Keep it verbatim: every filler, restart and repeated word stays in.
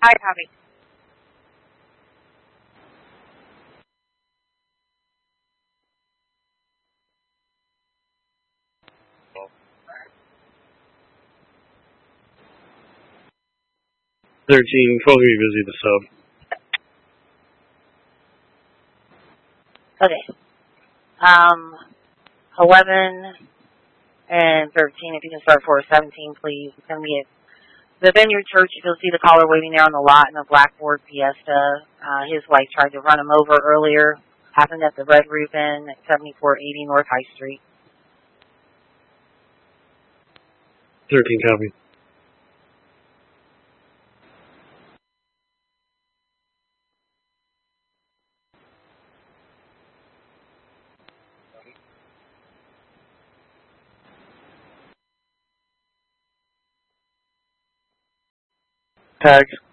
Hi, copy. thirteen, twelve, revisit the sub. Okay. Um, eleven and thirteen, if you can start for seventeen, please. It's going to be at the Vineyard Church. You'll see the caller waiting there on the lot in a black Ford Fiesta. Uh, his wife tried to run him over earlier. Happened at the Red Roof Inn at seventy-four eighty North High Street. thirteen, copy. Tags.